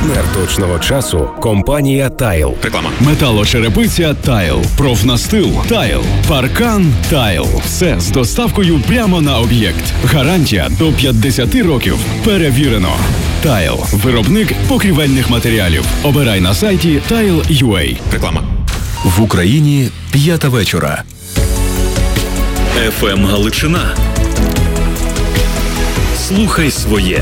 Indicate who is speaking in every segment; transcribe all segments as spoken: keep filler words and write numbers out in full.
Speaker 1: Партнер точного часу – компанія «Тайл».
Speaker 2: Реклама.
Speaker 3: Металошерепиця «Тайл». Профнастил «Тайл». Паркан «Тайл». Все з доставкою прямо на об'єкт. Гарантія до п'ятдесят років. Перевірено. «Тайл». Виробник покрівельних матеріалів. Обирай на сайті тайл крапка ю а.
Speaker 2: Реклама.
Speaker 1: В Україні п'ята вечора.
Speaker 2: еф ем Галичина. Слухай своє.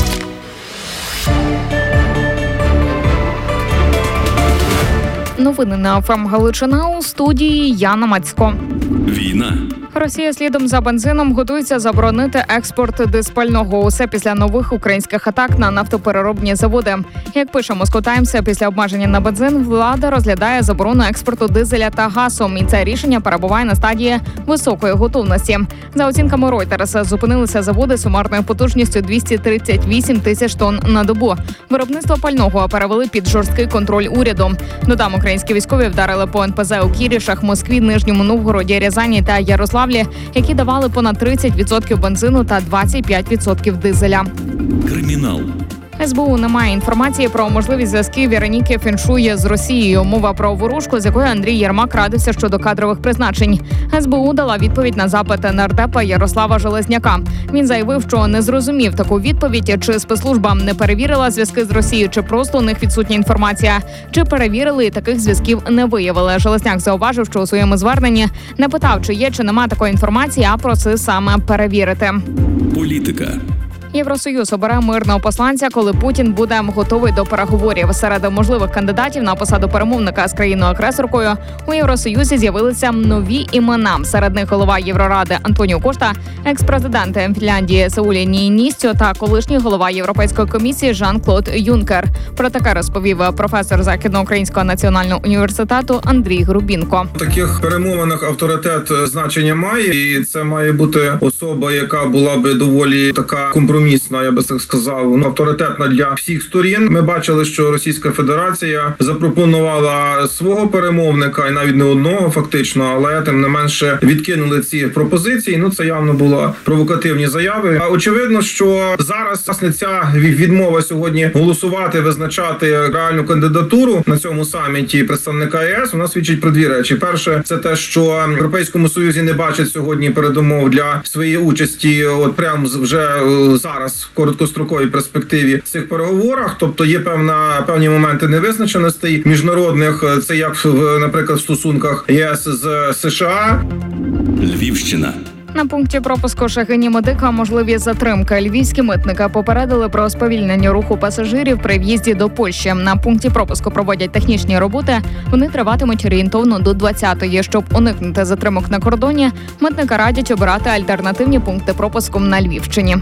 Speaker 4: Новини на еф ем Галичина, у студії Яна Мацько.
Speaker 2: Війна.
Speaker 4: Росія слідом за бензином готується заборонити експорт дизпального. Усе після нових українських атак на нафтопереробні заводи. Як пише Moscow Times, після обмеження на бензин влада розглядає заборону експорту дизеля та газу. І це рішення перебуває на стадії високої готовності. За оцінками Reuters, зупинилися заводи сумарною потужністю двісті тридцять вісім тисяч тонн на добу. Виробництво пального перевели під жорсткий контроль уряду. Додам, українські військові вдарили по ен пе зе у Кірішах, Москві, Нижньому Новгороді, Рязані та Ярославлі, які давали понад тридцять відсотків бензину та двадцять п'ять відсотків дизеля.
Speaker 2: Кримінал.
Speaker 4: ес бе у не має інформації про можливі зв'язки Вероніки Фіншує з Росією. Мова про ворожку, з якою Андрій Єрмак радився щодо кадрових призначень. ес бе у дала відповідь на запит нардепа Ярослава Железняка. Він заявив, що не зрозумів таку відповідь, чи спецслужба не перевірила зв'язки з Росією, чи просто у них відсутня інформація, чи перевірили і таких зв'язків не виявили. Железняк зауважив, що у своєму зверненні не питав, чи є, чи нема такої інформації, а просив саме перевірити.
Speaker 2: Політика.
Speaker 4: Євросоюз обере мирного посланця, коли Путін буде готовий до переговорів. Серед можливих кандидатів на посаду перемовника з країною-агресоркою у Євросоюзі з'явилися нові імена. Серед них голова Євроради Антоніо Кошта, екс-президент Фінляндії Саулі Нііністьо та колишній голова Європейської комісії Жан-Клод Юнкер. Про таке розповів професор Західноукраїнського національного університету Андрій Грубінко.
Speaker 5: В таких перемовинах авторитет значення має, і це має бути особа, яка була би доволі така компромісна. Місна, я би так сказав, ну, авторитетна для всіх сторін. Ми бачили, що Російська Федерація запропонувала свого перемовника, і навіть не одного фактично, але тим не менше відкинули ці пропозиції. Ну, це явно були провокативні заяви. А очевидно, що зараз власне ця відмова сьогодні голосувати, визначати реальну кандидатуру на цьому саміті представника є ес, вона свідчить про дві речі. Перше, це те, що в Європейському Союзі не бачать сьогодні передумов для своєї участі, от прямо вже зараз. Зараз в короткостроковій перспективі в цих переговорах, тобто є певна певні моменти невизначеностей міжнародних. Це як в, наприклад, в стосунках є ес з США.
Speaker 2: Львівщина.
Speaker 4: На пункті пропуску Шагині Медика можливі затримки. Львівські митники попередили про сповільнення руху пасажирів при в'їзді до Польщі. На пункті пропуску проводять технічні роботи. Вони триватимуть орієнтовно до двадцятої. Щоб уникнути затримок на кордоні, митника радять обирати альтернативні пункти пропуску на Львівщині.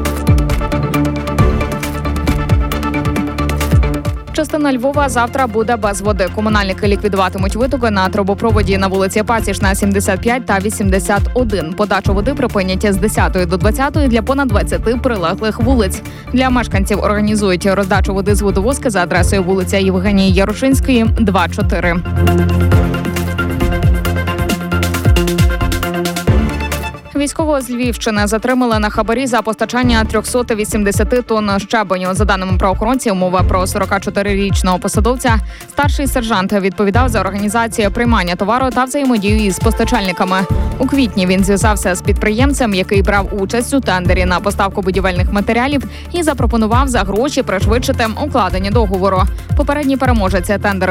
Speaker 4: Частина Львова завтра буде без води. Комунальники ліквідуватимуть витоки на трубопроводі на вулиці Пасічна, сімдесят п'ять та вісімдесят один. Подачу води припинять з десятої до двадцятої для понад двадцяти прилеглих вулиць. Для мешканців організують роздачу води з водовозки за адресою вулиця Євгенії Ярошинської, два чотири. Військового з Львівщини затримали на хабарі за постачання триста вісімдесят тонн щебеню. За даними правоохоронців, мова про сорокачотирирічного посадовця. Старший сержант відповідав за організацію приймання товару та взаємодію із постачальниками. У квітні він зв'язався з підприємцем, який брав участь у тендері на поставку будівельних матеріалів, і запропонував за гроші пришвидшити укладення договору. Попередній переможець тендеру